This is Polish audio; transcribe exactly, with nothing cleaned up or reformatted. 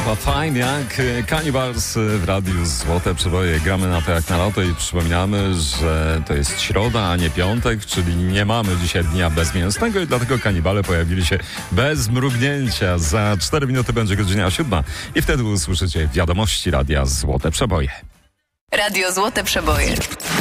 Chyba fajnie jak Cannibals w radiu Złote Przeboje. Gramy na to jak na loto i przypominamy, że to jest środa, a nie piątek, czyli nie mamy dzisiaj dnia bezmięsnego i dlatego kanibale pojawili się bez mrugnięcia. Za cztery minuty będzie godzina siódma i wtedy usłyszycie wiadomości radia Złote Przeboje. Radio Złote Przeboje.